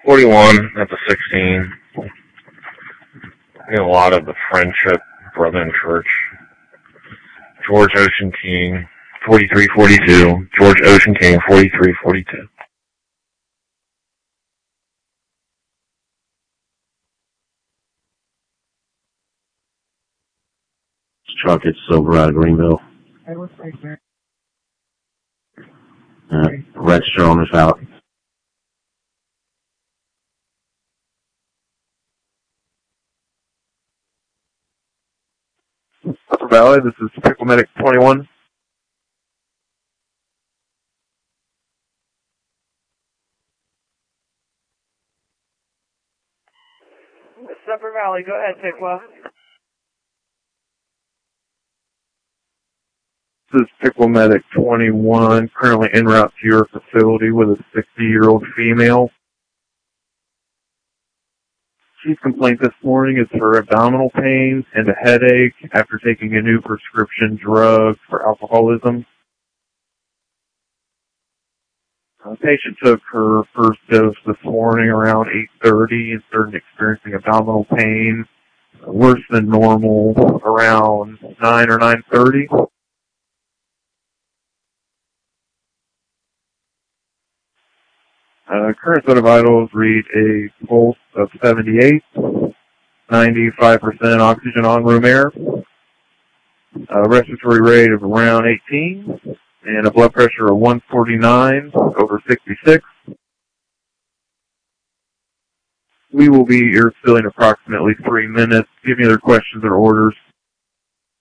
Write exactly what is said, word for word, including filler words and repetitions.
forty-one at the sixteen. I get a lot of the Friendship Brethren Church. George Ocean King, forty-three forty-two. George Ocean King, forty-three forty-two. Truck is Silverado Greenville. Uh, register on his out. Upper Valley, this is Pickle Medic twenty-one. This is Upper Valley, go ahead, Pickwa. This is Pickle Medic twenty-one, currently en route to your facility with a sixty-year-old female. Chief complaint this morning is for abdominal pains and a headache after taking a new prescription drug for alcoholism. The patient took her first dose this morning around eight thirty and started experiencing abdominal pain, worse than normal, around nine or nine thirty. Uh, current set of vitals read a pulse of seventy-eight, ninety-five percent oxygen on room air, a respiratory rate of around eighteen, and a blood pressure of one forty-nine over sixty-six. We will be ear filling approximately three minutes. If you have any other questions or orders,